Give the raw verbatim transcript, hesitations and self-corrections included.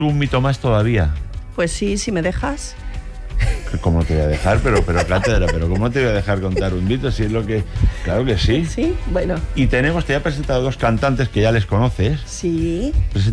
un mito más todavía. Pues sí, si me dejas. ¿Cómo te voy a dejar? Pero, pero cátedra, pero ¿cómo te voy a dejar contar un mito? Si es lo que... Claro que sí. Sí, bueno. Y tenemos, te he presentado dos cantantes que ya les conoces. Sí.